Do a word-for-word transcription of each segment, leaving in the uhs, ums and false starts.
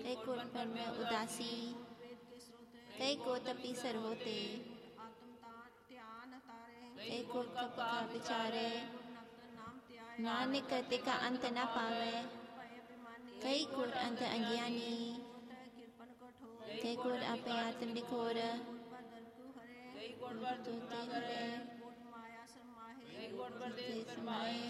कई को मन में उदासी, कई को तपी सर होते, कई को कप का विचारे, नानक करते का अंत न पावे, कई को अंत अज्ञानी, कई को आपे आत्म निखोर, समाये,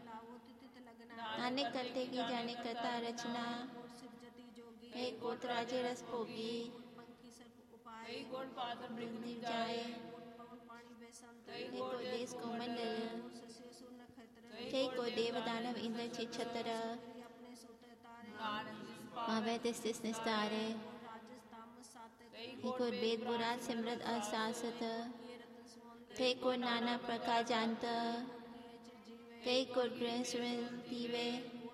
नानक करते की जाने करता रचना, कई कोट राजे रस भोगी, कई कोट पात्र मृग जाए, कई को देश को मंडल, कई को देव दानव इंद्र चिच्छतर, पावे तिस तिस निस्तारे, कई को वेद पुराण सिमरत असासत, कई को नाना प्रकार जानत, कई को गृह दीवे,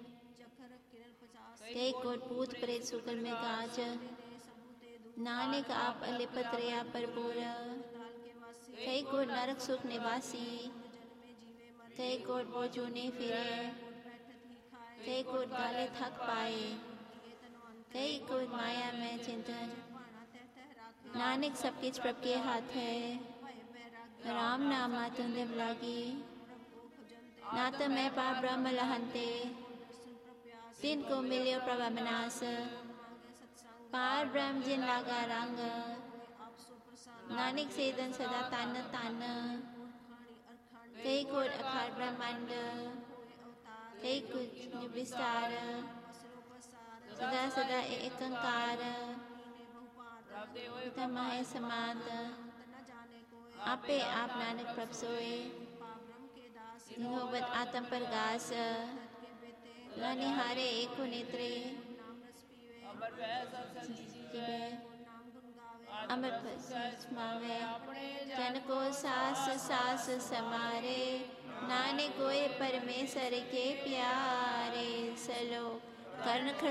कई को भूत प्रेत सुकर में काज, नानक आप अलिपत रया पर पूरा, कई को नरक सुख निवासी, कई को बोझूने फिरे, कई को गाले थक पाए, कई को माया में चिंतन, नानक सब किछ प्रभु के हाथ है, राम नाम तुंदिम लागी, ना तो मैं पा ब्रह्म लहंते, तिन को मिलियो प्रभा मनास, पार ब्रह्म जिन लागा रंग, नानक सेदन सदा तान तान, कई को अखाड़ ब्रह्मांड, कई कुछ विस्तार, सदा सदा एकंकार, तमाहे समात, आपे आप नानक प्रभ सोए, निहोवत आत्म प्रगास, निहारे एको नेत्रे, अमर मावे, जन को सास सास समारे, नानक कोय परमेश्वर के प्यारे, सलो कर्ण